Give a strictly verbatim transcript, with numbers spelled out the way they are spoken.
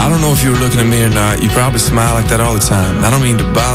I don't know if you were looking at me or not. You probably smile like that all the time. I don't mean to bother